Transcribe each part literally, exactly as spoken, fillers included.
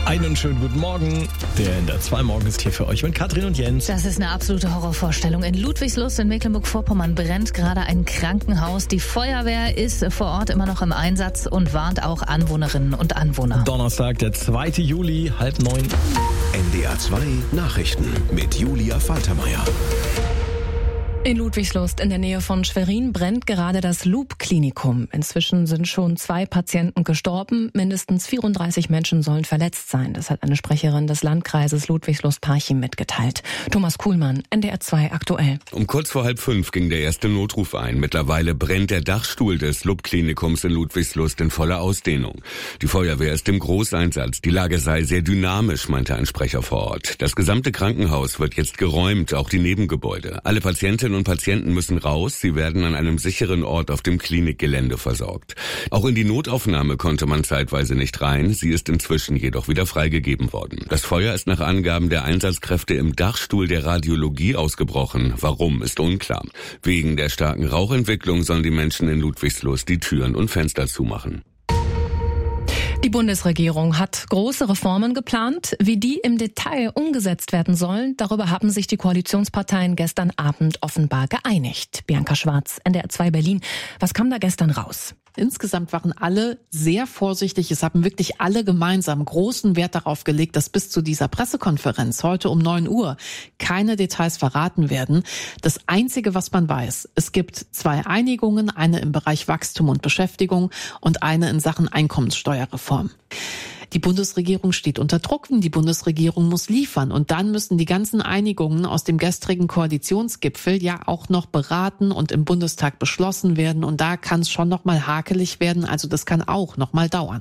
Einen schönen guten Morgen. Der N D R zwei Morgen ist hier für euch mit Katrin und Jens. Das ist eine absolute Horrorvorstellung. In Ludwigslust in Mecklenburg-Vorpommern brennt gerade ein Krankenhaus. Die Feuerwehr ist vor Ort immer noch im Einsatz und warnt auch Anwohnerinnen und Anwohner. Donnerstag, der zweite Juli, halb neun. N D R zwei Nachrichten mit Julia Faltermeier. In Ludwigslust in der Nähe von Schwerin brennt gerade das Loop-Klinikum. Inzwischen sind schon zwei Patienten gestorben. Mindestens vierunddreißig Menschen sollen verletzt sein. Das hat eine Sprecherin des Landkreises Ludwigslust-Parchim mitgeteilt. Thomas Kuhlmann, N D R zwei aktuell. Um kurz vor halb fünf ging der erste Notruf ein. Mittlerweile brennt der Dachstuhl des Loop-Klinikums in Ludwigslust in voller Ausdehnung. Die Feuerwehr ist im Großeinsatz. Die Lage sei sehr dynamisch, meinte ein Sprecher vor Ort. Das gesamte Krankenhaus wird jetzt geräumt, auch die Nebengebäude. Alle Patientinnen und Patienten müssen raus. Sie werden an einem sicheren Ort auf dem Klinikgelände versorgt. Auch in die Notaufnahme konnte man zeitweise nicht rein. Sie ist inzwischen jedoch wieder freigegeben worden. Das Feuer ist nach Angaben der Einsatzkräfte im Dachstuhl der Radiologie ausgebrochen. Warum, ist unklar. Wegen der starken Rauchentwicklung sollen die Menschen in Ludwigslust die Türen und Fenster zumachen. Die Bundesregierung hat große Reformen geplant. Wie die im Detail umgesetzt werden sollen, darüber haben sich die Koalitionsparteien gestern Abend offenbar geeinigt. Bianca Schwarz, N D R zwei Berlin. Was kam da gestern raus? Insgesamt waren alle sehr vorsichtig. Es haben wirklich alle gemeinsam großen Wert darauf gelegt, dass bis zu dieser Pressekonferenz heute um neun Uhr keine Details verraten werden. Das Einzige, was man weiß, es gibt zwei Einigungen, eine im Bereich Wachstum und Beschäftigung und eine in Sachen Einkommenssteuerreform. Die Bundesregierung steht unter Druck, die Bundesregierung muss liefern und dann müssen die ganzen Einigungen aus dem gestrigen Koalitionsgipfel ja auch noch beraten und im Bundestag beschlossen werden und da kann es schon noch mal hakelig werden, also das kann auch noch mal dauern.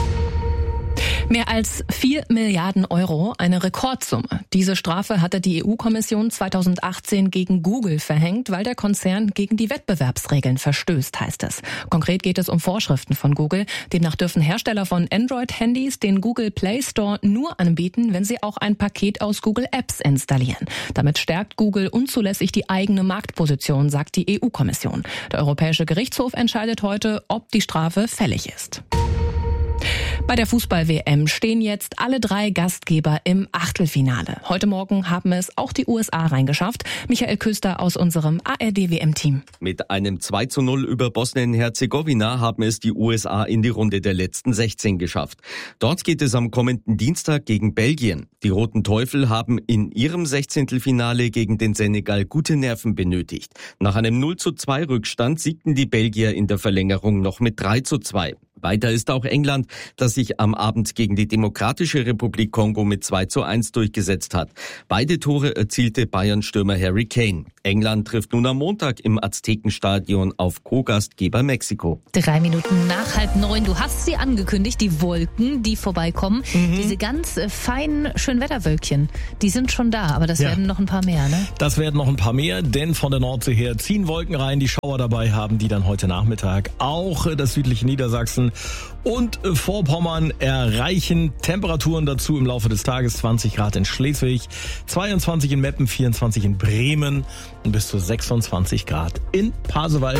Mehr als vier Milliarden Euro, eine Rekordsumme. Diese Strafe hatte die E U-Kommission zweitausendachtzehn gegen Google verhängt, weil der Konzern gegen die Wettbewerbsregeln verstößt, heißt es. Konkret geht es um Vorschriften von Google. Demnach dürfen Hersteller von Android-Handys den Google Play Store nur anbieten, wenn sie auch ein Paket aus Google Apps installieren. Damit stärkt Google unzulässig die eigene Marktposition, sagt die E U-Kommission. Der Europäische Gerichtshof entscheidet heute, ob die Strafe fällig ist. Bei der Fußball-W M stehen jetzt alle drei Gastgeber im Achtelfinale. Heute Morgen haben es auch die U S A reingeschafft. Michael Köster aus unserem A R D W M-Team. Mit einem zwei zu null über Bosnien-Herzegowina haben es die U S A in die Runde der letzten sechzehn geschafft. Dort geht es am kommenden Dienstag gegen Belgien. Die Roten Teufel haben in ihrem Sechzehntelfinale gegen den Senegal gute Nerven benötigt. Nach einem null zu zwei Rückstand siegten die Belgier in der Verlängerung noch mit drei zu zwei. Weiter ist auch England, das sich am Abend gegen die Demokratische Republik Kongo mit zwei zu eins durchgesetzt hat. Beide Tore erzielte Bayern-Stürmer Harry Kane. England trifft nun am Montag im Aztekenstadion auf Co-Gastgeber Mexiko. Drei Minuten nach halb neun. Du hast sie angekündigt, die Wolken, die vorbeikommen. Mhm. Diese ganz äh, feinen Schönwetterwölkchen, die sind schon da, aber das ja. werden noch ein paar mehr, ne? Das werden noch ein paar mehr, denn von der Nordsee her ziehen Wolken rein, die Schauer dabei haben, die dann heute Nachmittag auch äh, das südliche Niedersachsen und äh, Vorpommern erreichen. Temperaturen dazu im Laufe des Tages: zwanzig Grad in Schleswig, zweiundzwanzig in Meppen, vierundzwanzig in Bremen und bis zu sechsundzwanzig Grad in Pasewalk.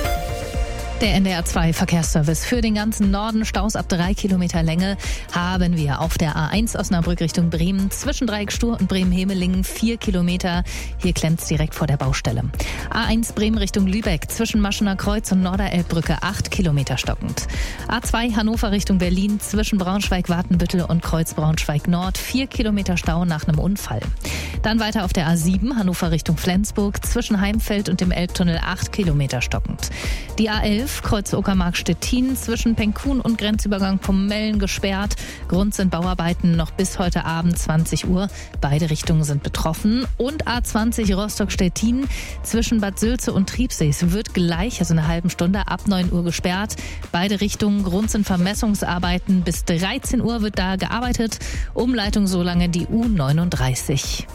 Der N D R zwei Verkehrsservice für den ganzen Norden. Staus ab drei Kilometer Länge haben wir auf der A eins Osnabrück Richtung Bremen. Zwischen Dreieckstur und Bremen-Hemelingen vier Kilometer. Hier klemmt's direkt vor der Baustelle. A eins Bremen Richtung Lübeck. Zwischen Maschener Kreuz und Norderelbbrücke acht Kilometer stockend. A zwei Hannover Richtung Berlin. Zwischen Braunschweig-Wartenbüttel und Kreuz Braunschweig-Nord. vier Kilometer Stau nach einem Unfall. Dann weiter auf der A sieben Hannover Richtung Flensburg. Zwischen Heimfeld und dem Elbtunnel acht Kilometer stockend. Die A elf Kreuz Uckermark-Stettin zwischen Penkun und Grenzübergang Pommellen gesperrt. Grund sind Bauarbeiten noch bis heute Abend zwanzig Uhr. Beide Richtungen sind betroffen. Und A zwanzig Rostock-Stettin zwischen Bad Sülze und Triebsee. Es wird gleich, also eine halbe Stunde, ab neun Uhr gesperrt. Beide Richtungen. Grund sind Vermessungsarbeiten. Bis dreizehn Uhr wird da gearbeitet. Umleitung so lange die U neununddreißig.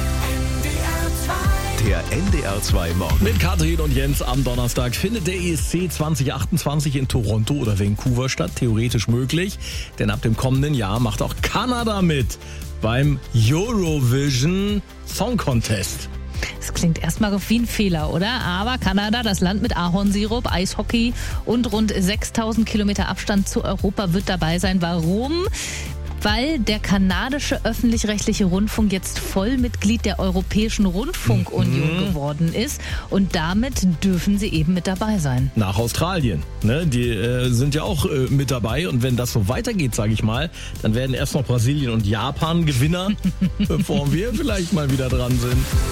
Der N D R zwei Morgen. Mit Katrin und Jens am Donnerstag findet der E S C zwanzig achtundzwanzig in Toronto oder Vancouver statt. Theoretisch möglich, denn ab dem kommenden Jahr macht auch Kanada mit beim Eurovision Song Contest. Das klingt erstmal wie ein Fehler, oder? Aber Kanada, das Land mit Ahornsirup, Eishockey und rund sechstausend Kilometer Abstand zu Europa, wird dabei sein. Warum? weil der kanadische öffentlich-rechtliche Rundfunk jetzt Vollmitglied der Europäischen Rundfunkunion mhm. geworden ist und damit dürfen sie eben mit dabei sein. Nach Australien, ne? Die äh, sind ja auch äh, mit dabei und wenn das so weitergeht, sage ich mal, dann werden erst noch Brasilien und Japan Gewinner, bevor wir vielleicht mal wieder dran sind.